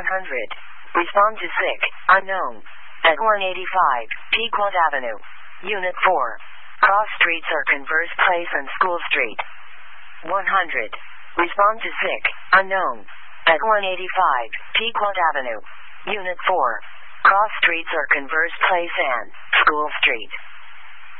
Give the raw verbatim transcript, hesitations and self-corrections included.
one hundred. Respond to sick, unknown. At one eighty-five, Pequot Avenue. Unit four. Cross streets are Converse Place and School Street. one hundred. Respond to sick, unknown. At one eighty-five, Pequot Avenue. Unit four. Cross streets are Converse Place and School Street.